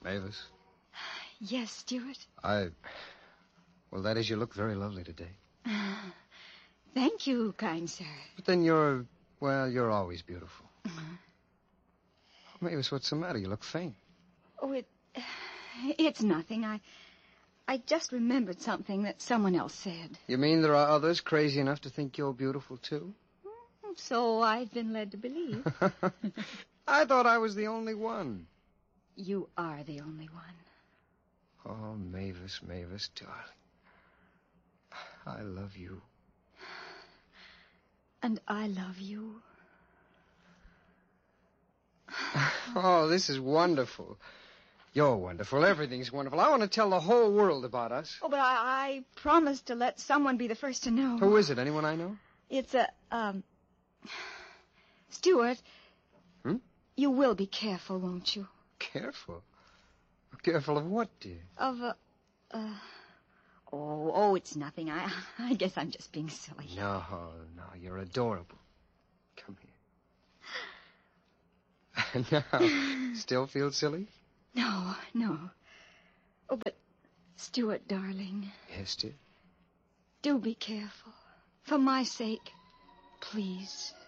Mavis? Yes, Stuart? Well, that is, you look very lovely today. Thank you, kind sir. But then you're always beautiful. Mavis, what's the matter? You look faint. Oh, it's nothing. I just remembered something that someone else said. You mean there are others crazy enough to think you're beautiful, too? So I've been led to believe. I thought I was the only one. You are the only one. Oh, Mavis, Mavis, darling. I love you. And I love you. Oh, this is wonderful. You're wonderful. Everything's wonderful. I want to tell the whole world about us. Oh, but I promised to let someone be the first to know. Who is it? Anyone I know? It's Stuart. You will be careful, won't you? Careful? Careful of what, dear? Of, Oh, it's nothing. I guess I'm just being silly. No, you're adorable. Come here. Now, still feel silly? No. Oh, but, Stuart, darling. Yes, dear? Do be careful. For my sake, please.